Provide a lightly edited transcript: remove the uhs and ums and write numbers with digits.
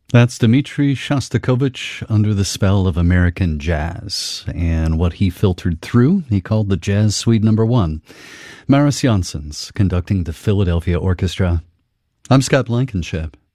That's Dmitri Shostakovich under the spell of American jazz. And what he filtered through, he called the Jazz Suite Number 1. Maris Janssens conducting the Philadelphia Orchestra. I'm Scott Blankenship.